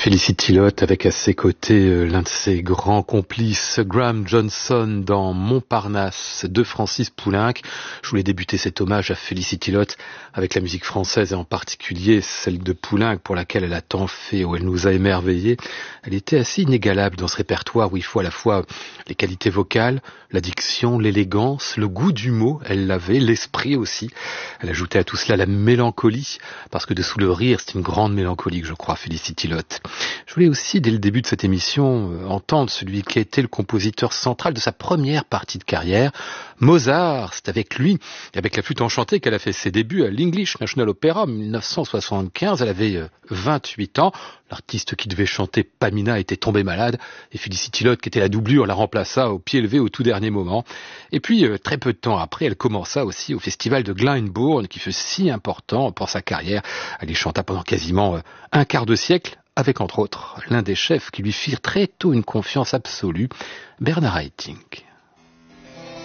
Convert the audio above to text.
Felicity Lott avec à ses côtés l'un de ses grands complices, Graham Johnson dans Montparnasse de Francis Poulenc. Je voulais débuter cet hommage à Felicity Lott avec la musique française et en particulier celle de Poulenc pour laquelle elle a tant fait, où elle nous a émerveillés. Elle était assez inégalable dans ce répertoire où il faut à la fois les qualités vocales, la diction, l'élégance, le goût du mot, elle l'avait, l'esprit aussi. Elle ajoutait à tout cela la mélancolie, parce que dessous le rire, c'est une grande mélancolie que je crois, Felicity Lott. Je voulais aussi, dès le début de cette émission, entendre celui qui a été le compositeur central de sa première partie de carrière, Mozart. C'est avec lui, et avec la flûte enchantée qu'elle a fait ses débuts à l'English National Opera en 1975. Elle avait 28 ans. L'artiste qui devait chanter Pamina était tombé malade, et Felicity Lott, qui était la doublure, la remplaça au pied levé au tout dernier moment. Et puis, très peu de temps après, elle commença aussi au festival de Glyndebourne, qui fut si important pour sa carrière. Elle y chanta pendant quasiment un quart de siècle, avec entre autres l'un des chefs qui lui firent très tôt une confiance absolue, Bernard Haitink.